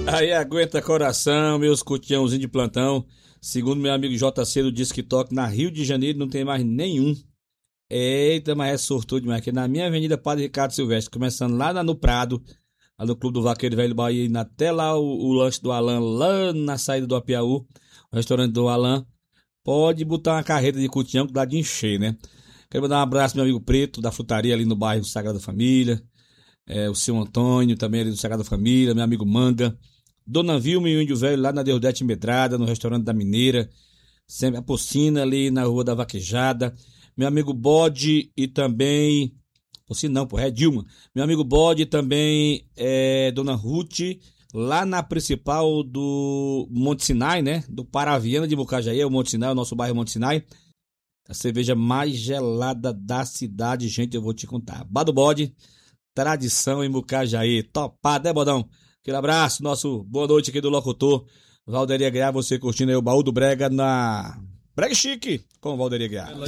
Aí aguenta coração, meus cutiãozinhos de plantão. Segundo meu amigo JC do Disque Toque, na Rio de Janeiro não tem mais nenhum. Eita, mas é sortudo demais. Aqui na minha Avenida Padre Ricardo Silvestre, começando no Prado, lá no Clube do Vaqueiro Velho Bahia, indo até lá o lanche do Alan, lá na saída do Apiaú, o restaurante do Alan. Pode botar uma carreta de cutião que dá de encher, né? Quero mandar um abraço pro meu amigo Preto, da frutaria ali no bairro Sagrada Família. O seu Antônio, também ali do Sagrada Família, meu amigo Manga. Dona Vilma e o Índio Velho lá na Deodete Medrada, no restaurante da Mineira. Sempre a Pocina ali na Rua da Vaquejada. Meu amigo Bode e também. Pocina não, pô, é Dilma. Meu amigo Bode e também Dona Ruth, lá na principal do Monte Sinai, né? Do Paraviana de Bucajaí, o Monte Sinai, o nosso bairro Monte Sinai. A cerveja mais gelada da cidade, gente, eu vou te contar. Bar do Bode, tradição em Bucajaí. Topado, né, Bodão? Aquele abraço, nosso boa noite aqui do locutor Valderia Guiar, você curtindo aí o Baú do Brega na Brega Chique com o Valderia Guiar.